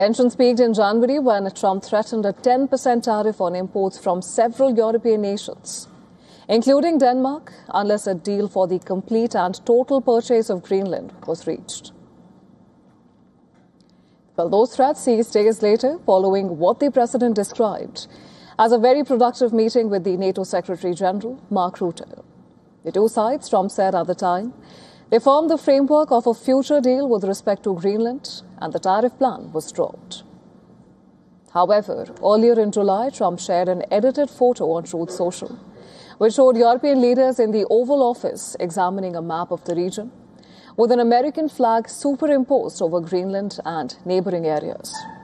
Tensions peaked in January when Trump threatened a 10% tariff on imports from several European nations, including Denmark, unless a deal for the complete and total purchase of Greenland was reached. Well, those threats ceased days later following what the president described as a very productive meeting with the NATO Secretary General, Mark Rutte. The two sides, Trump said at the time, they formed the framework of a future deal with respect to Greenland, and the tariff plan was dropped. However, earlier in July, Trump shared an edited photo on Truth Social, which showed European leaders in the Oval Office examining a map of the region, with an American flag superimposed over Greenland and neighboring areas.